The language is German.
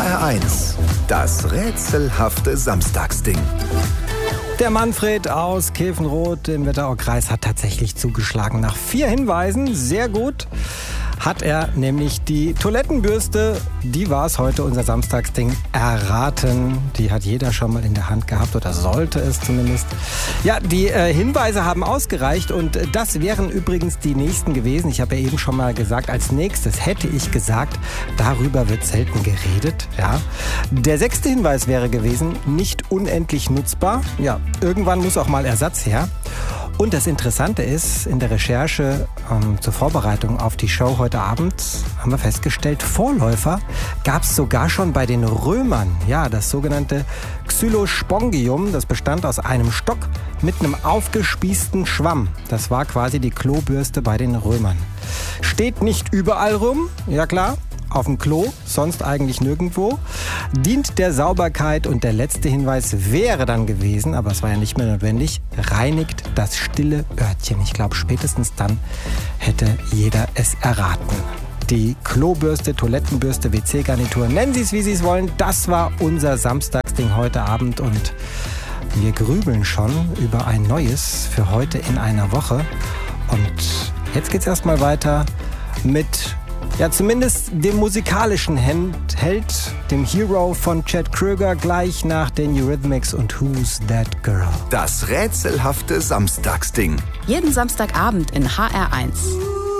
HR1, das rätselhafte Samstagsding. Der Manfred aus Käfenrot im Wetteraukreis hat tatsächlich zugeschlagen. Nach 4 Hinweisen, sehr gut, hat er nämlich die Toilettenbürste, die war es heute, unser Samstagsding, erraten. Die hat jeder schon mal in der Hand gehabt oder sollte es zumindest. Ja, die Hinweise haben ausgereicht und das wären übrigens die nächsten gewesen. Ich habe ja eben schon mal gesagt, als nächstes hätte ich gesagt, darüber wird selten geredet. Ja. Der 6. Hinweis wäre gewesen, nicht unendlich nutzbar. Ja, irgendwann muss auch mal Ersatz her. Und das Interessante ist, in der Recherche zur Vorbereitung auf die Show heute Abend haben wir festgestellt, Vorläufer gab es sogar schon bei den Römern. Ja, das sogenannte Xylospongium, das bestand aus einem Stock mit einem aufgespießten Schwamm. Das war quasi die Klobürste bei den Römern. Steht nicht überall rum, ja klar. Auf dem Klo, sonst eigentlich nirgendwo, dient der Sauberkeit und der letzte Hinweis wäre dann gewesen, aber es war ja nicht mehr notwendig, reinigt das stille Örtchen. Ich glaube, spätestens dann hätte jeder es erraten. Die Klobürste, Toilettenbürste, WC-Garnitur, nennen Sie es, wie Sie es wollen, das war unser Samstagsding heute Abend und wir grübeln schon über ein neues für heute in einer Woche. Und jetzt geht's erstmal weiter mit... ja, zumindest dem musikalischen Held, dem Hero von Chad Kroeger, gleich nach den Eurythmics und Who's That Girl? Das rätselhafte Samstagsding. Jeden Samstagabend in HR1.